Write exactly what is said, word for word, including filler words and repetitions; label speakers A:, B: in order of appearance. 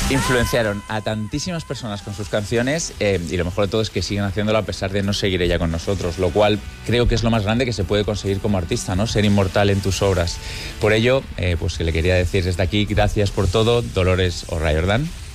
A: Influenciaron a tantísimas personas con sus canciones eh, y lo mejor de todo es que siguen haciéndolo a pesar de no seguir ella con nosotros, lo cual creo que es lo más grande que se puede conseguir como artista, ¿no? Ser inmortal en tus obras. Por ello, eh, pues que le quería decir desde aquí, gracias por todo, Dolores O'Riordan.